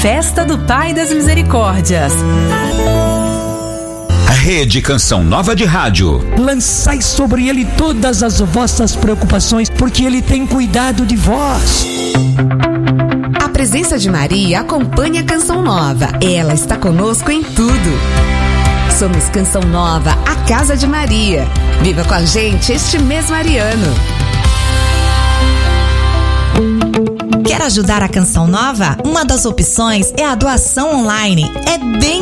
Festa do Pai das Misericórdias. Rede Canção Nova de Rádio. Lançai sobre ele todas as vossas preocupações, porque ele tem cuidado de vós. A presença de Maria acompanha a Canção Nova. Ela está conosco em tudo. Somos Canção Nova, a Casa de Maria. Viva com a gente este mês mariano. Quer ajudar a Canção Nova? Uma das opções é a doação online. É bem